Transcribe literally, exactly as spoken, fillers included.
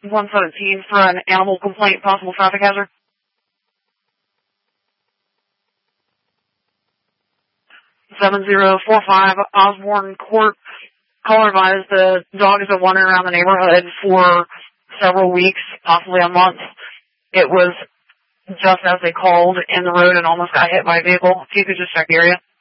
one seventeen for an animal complaint, possible traffic hazard. seven zero four five Osborne Court. Caller advised the dog has been wandering around the neighborhood for several weeks, possibly a month. It was just as they called in the road and almost got hit by a vehicle. If you could just check the area.